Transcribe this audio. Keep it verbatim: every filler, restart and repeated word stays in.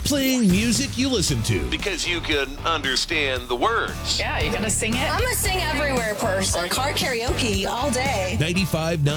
Playing music you listen to. Because you can understand the words. Yeah, you gotta sing it. I'm a sing everywhere person. Car karaoke all day. ninety-five point nine